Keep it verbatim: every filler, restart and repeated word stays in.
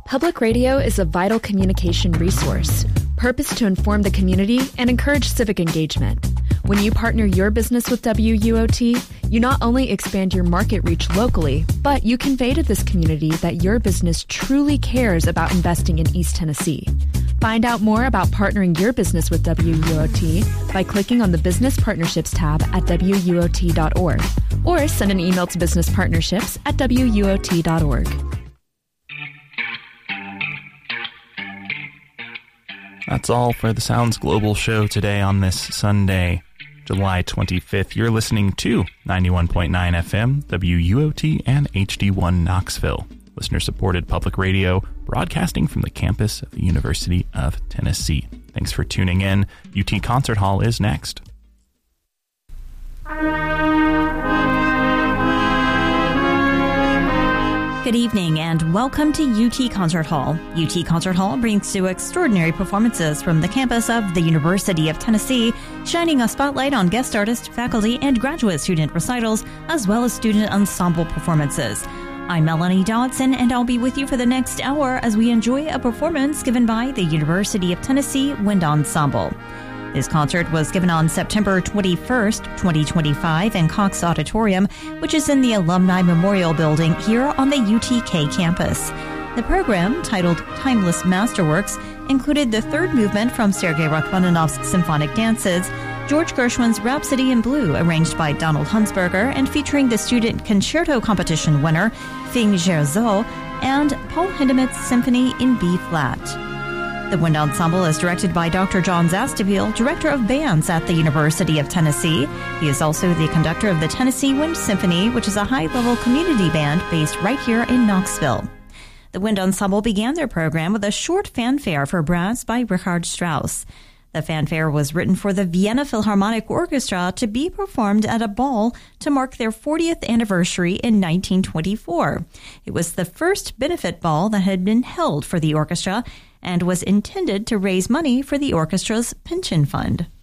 Public radio is a vital communication resource, purposed to inform the community and encourage civic engagement. When you partner your business with W U O T, you not only expand your market reach locally, but you convey to this community that your business truly cares about investing in East Tennessee. Find out more about partnering your business with W U O T by clicking on the Business Partnerships tab at W U O T dot org or send an email to business partnerships at W U O T dot org. That's all for the Sounds Global show today on this Sunday, July twenty-fifth. You're listening to ninety-one point nine F M, W U O T, and H D one Knoxville. Listener-supported public radio, broadcasting from the campus of the University of Tennessee. Thanks for tuning in. U T Concert Hall is next. Good evening and welcome to U T Concert Hall. U T Concert Hall brings you extraordinary performances from the campus of the University of Tennessee, shining a spotlight on guest artist, faculty, and graduate student recitals, as well as student ensemble performances. I'm Melanie Dodson, and I'll be with you for the next hour as we enjoy a performance given by the University of Tennessee Wind Ensemble. This concert was given on September twenty-first, twenty twenty-five in Cox Auditorium, which is in the Alumni Memorial Building here on the U T K campus. The program, titled Timeless Masterworks, included the third movement from Sergei Rachmaninoff's Symphonic Dances, George Gershwin's Rhapsody in Blue, arranged by Donald Hunsberger and featuring the Student Concerto Competition winner, Fing Zhezhou, and Paul Hindemith's Symphony in B-flat. The Wind Ensemble is directed by Doctor John Zastapil, Director of Bands at the University of Tennessee. He is also the conductor of the Tennessee Wind Symphony, which is a high-level community band based right here in Knoxville. The Wind Ensemble began their program with a short fanfare for brass by Richard Strauss. The fanfare was written for the Vienna Philharmonic Orchestra to be performed at a ball to mark their fortieth anniversary in nineteen twenty-four. It was the first benefit ball that had been held for the orchestra and was intended to raise money for the orchestra's pension fund.